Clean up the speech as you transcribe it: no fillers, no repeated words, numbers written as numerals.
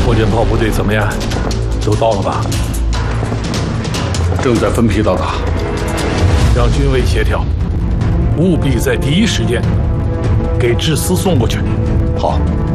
火箭炮部队怎么样？都到了吧？ 正在分批到达。 让军委协调，务必在第一时间给致司送过去。 好。